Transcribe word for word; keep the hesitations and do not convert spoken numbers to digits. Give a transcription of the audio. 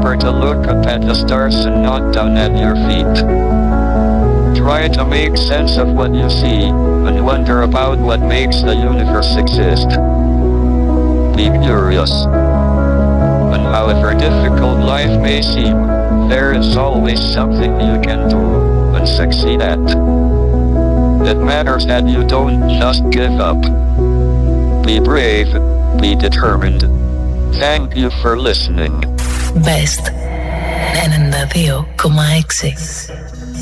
Remember to look up at the stars and not down at your feet. Try to make sense of what you see, and wonder about what makes the universe exist. Be curious. And however difficult life may seem, there is always something you can do and succeed at. It matters that you don't just give up. Be brave, be determined. Thank you for listening. Best ενενήντα δύο κόμμα έξι